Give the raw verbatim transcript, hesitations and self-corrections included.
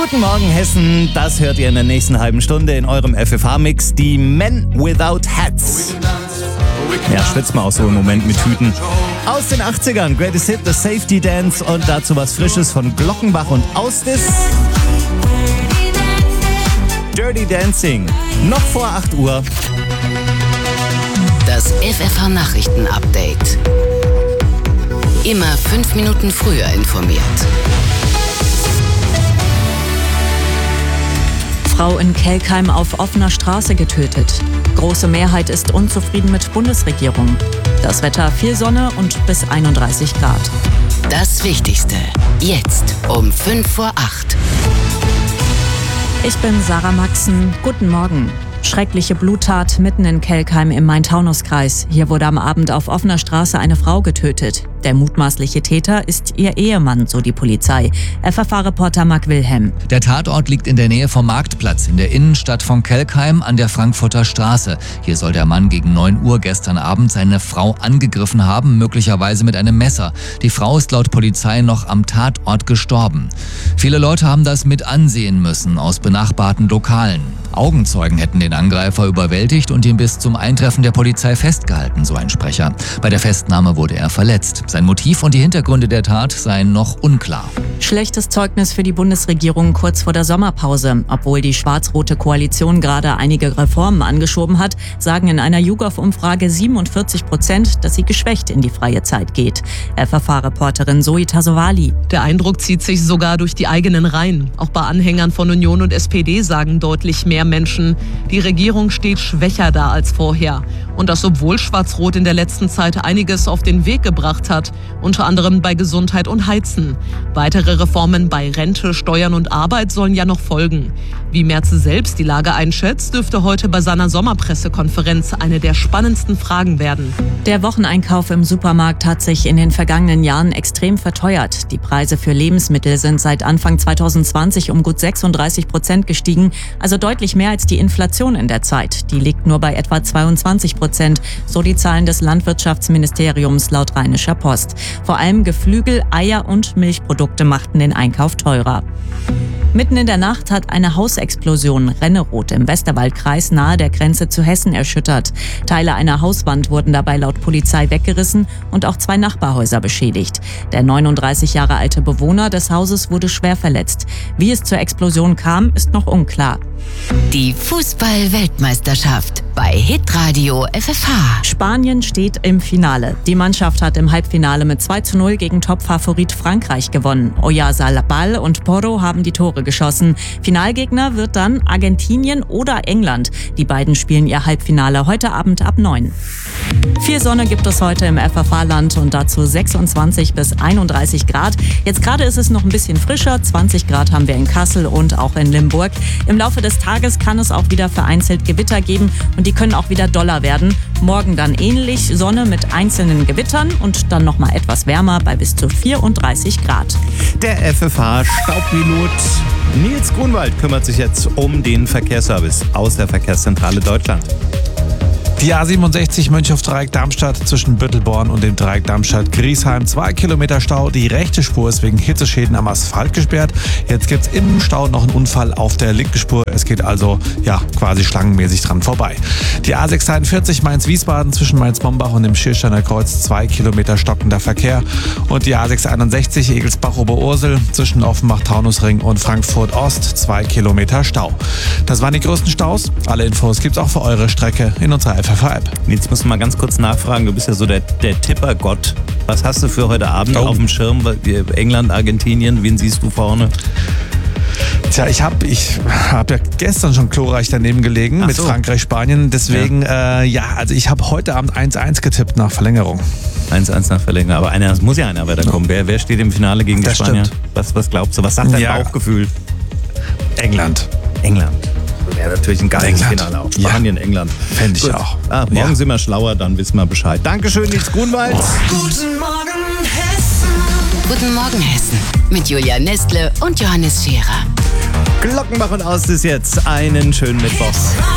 Guten Morgen Hessen, das hört ihr in der nächsten halben Stunde in eurem F F H-Mix, die Men Without Hats. Ja, schwitzt mal auch so im Moment mit Hüten. Aus den achtzigern, Greatest Hit, The Safety Dance und dazu was Frisches von Glockenbach und Austis. Dirty Dancing, noch vor acht Uhr. Das F F H-Nachrichten-Update. Immer fünf Minuten früher informiert. Frau in Kelkheim auf offener Straße getötet. Große Mehrheit ist unzufrieden mit Bundesregierung. Das Wetter viel Sonne und bis einunddreißig Grad. Das Wichtigste jetzt um fünf vor acht. Ich bin Sarah Maxen. Guten Morgen. Schreckliche Bluttat mitten in Kelkheim im Main-Taunus-Kreis. Hier wurde am Abend auf offener Straße eine Frau getötet. Der mutmaßliche Täter ist ihr Ehemann, so die Polizei. F F H-Reporter Marc Wilhelm. Der Tatort liegt in der Nähe vom Marktplatz in der Innenstadt von Kelkheim an der Frankfurter Straße. Hier soll der Mann gegen neun Uhr gestern Abend seine Frau angegriffen haben, möglicherweise mit einem Messer. Die Frau ist laut Polizei noch am Tatort gestorben. Viele Leute haben das mit ansehen müssen aus benachbarten Lokalen. Augenzeugen hätten den Angreifer überwältigt und ihn bis zum Eintreffen der Polizei festgehalten, so ein Sprecher. Bei der Festnahme wurde er verletzt. Sein Motiv und die Hintergründe der Tat seien noch unklar. Schlechtes Zeugnis für die Bundesregierung kurz vor der Sommerpause. Obwohl die schwarz-rote Koalition gerade einige Reformen angeschoben hat, sagen in einer YouGov-Umfrage siebenundvierzig Prozent, dass sie geschwächt in die freie Zeit geht. F F H-Reporterin Zoe Tasovali. Der Eindruck zieht sich sogar durch die eigenen Reihen. Auch bei Anhängern von Union und S P D sagen deutlich mehr Menschen, die Regierung steht schwächer da als vorher. Und das, obwohl Schwarz-Rot in der letzten Zeit einiges auf den Weg gebracht hat, unter anderem bei Gesundheit und Heizen. Weitere Reformen bei Rente, Steuern und Arbeit sollen ja noch folgen. Wie Merz selbst die Lage einschätzt, dürfte heute bei seiner Sommerpressekonferenz eine der spannendsten Fragen werden. Der Wocheneinkauf im Supermarkt hat sich in den vergangenen Jahren extrem verteuert. Die Preise für Lebensmittel sind seit Anfang zweitausendzwanzig um gut sechsunddreißig Prozent gestiegen, also deutlich mehr als die Inflation in der Zeit. Die liegt nur bei etwa zweiundzwanzig Prozent, so die Zahlen des Landwirtschaftsministeriums laut Rheinischer Post. Vor allem Geflügel, Eier und Milchprodukte machten den Einkauf teurer. Mitten in der Nacht hat eine Hausexplosion Renneroth im Westerwaldkreis nahe der Grenze zu Hessen erschüttert. Teile einer Hauswand wurden dabei laut Polizei weggerissen und auch zwei Nachbarhäuser beschädigt. Der neununddreißig Jahre alte Bewohner des Hauses wurde schwer verletzt. Wie es zur Explosion kam, ist noch unklar. Die Fußball-Weltmeisterschaft bei Hitradio F F H. Spanien steht im Finale. Die Mannschaft hat im Halbfinale mit zwei zu null gegen Topfavorit Frankreich gewonnen. Oyarzabal und Porro haben die Tore geschossen. Finalgegner wird dann Argentinien oder England. Die beiden spielen ihr Halbfinale heute Abend ab neun. Viel Sonne gibt es heute im F F H-Land und dazu sechsundzwanzig bis einunddreißig Grad. Jetzt gerade ist es noch ein bisschen frischer. zwanzig Grad haben wir in Kassel und auch in Limburg. Im Laufe des Tages kann es auch wieder vereinzelt Gewitter geben und die können auch wieder doller werden. Morgen dann ähnlich, Sonne mit einzelnen Gewittern und dann noch mal etwas wärmer bei bis zu vierunddreißig Grad. Der F F H-Staubpilot Nils Grunwald kümmert sich jetzt um den Verkehrsservice aus der Verkehrszentrale Deutschland. Die A siebenundsechzig Mönchhof-Dreieck Darmstadt zwischen Büttelborn und dem Dreieck Darmstadt-Griesheim. Zwei Kilometer Stau. Die rechte Spur ist wegen Hitzeschäden am Asphalt gesperrt. Jetzt gibt es im Stau noch einen Unfall auf der linken Spur. Es geht also ja quasi schlangenmäßig dran vorbei. Die A sechshunderteinundvierzig Mainz-Wiesbaden zwischen Mainz-Mombach und dem Schiersteiner Kreuz. Zwei Kilometer stockender Verkehr. Und die A sechshunderteinundsechzig Egelsbach-Oberursel zwischen Offenbach-Taunusring und Frankfurt-Ost. Zwei Kilometer Stau. Das waren die größten Staus. Alle Infos gibt's auch für eure Strecke in unserer F F H-App. Jetzt musst du mal ganz kurz nachfragen, du bist ja so der, der Tippergott. Was hast du für heute Abend oh. auf dem Schirm? England, Argentinien, wen siehst du vorne? Tja, ich habe ich hab ja gestern schon glorreich daneben gelegen. Ach mit so. Frankreich, Spanien. Deswegen, ja, äh, ja also ich habe heute Abend eins eins getippt nach Verlängerung. eins eins nach Verlängerung. Aber einer, es muss ja einer weiterkommen. Wer, wer steht im Finale gegen die das Spanier? Stimmt. Was, was glaubst du? Was sagt dein ja. Bauchgefühl? England. England. Wäre natürlich ein geiles England. Finale auch. Spanien, ja. England. Fände ich Gut. auch. Ah, morgen ja. sind wir schlauer, dann wissen wir Bescheid. Dankeschön, Nils Grunwald. Guten Morgen, Hessen. Guten Morgen, Hessen. Mit Julia Nestle und Johannes Scherer. Glockenbach und Austis jetzt. Einen schönen Mittwoch.